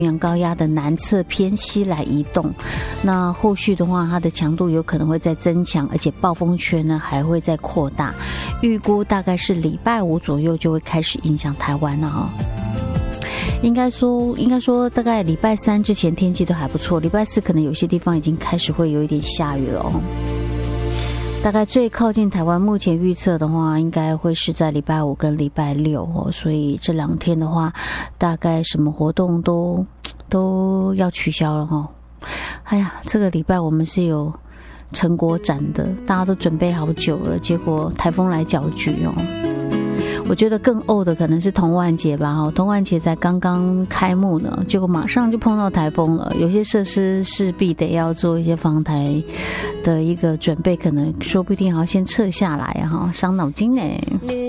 阳高压的南侧偏西来移动，那后续的话，它的强度有可能会再增强，而且暴风圈呢还会再扩大。预估大概是礼拜5左右就会开始影响台湾了哈。应该说，大概礼拜3之前天气都还不错，礼拜4可能有些地方已经开始会有一点下雨了哦。大概最靠近台湾，目前预测的话，应该会是在礼拜5跟礼拜6哦，所以这2天的话，大概什么活动都要取消了哦。哎呀，这个礼拜我们是有成果展的，大家都准备好久了，结果台风来搅局哦。我觉得更的可能是童玩节吧，童玩节才刚刚开幕呢，结果马上就碰到台风了，有些设施势必得要做一些防台的一个准备，可能说不定还要先撤下来啊，伤脑筋呢。